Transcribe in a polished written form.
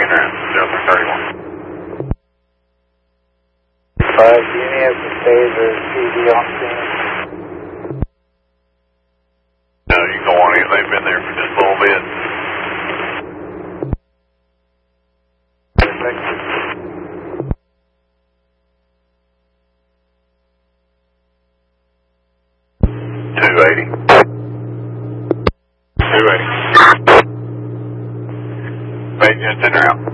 being around, Delta 31. 5, do you have the phaser TV on scene? No, you can go on in. They've been there for just a little bit. Thank you. $280. $280. Agents in or out?